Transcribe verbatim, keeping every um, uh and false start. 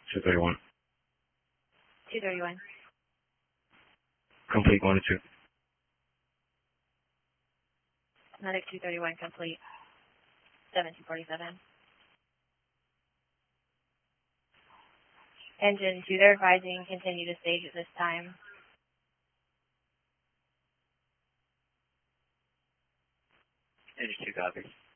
two thirty-one. two thirty-one. Complete one to two. Medic two thirty-one complete. seventeen forty-seven. Engine two, they're advising continue to stage at this time. Engine two copies.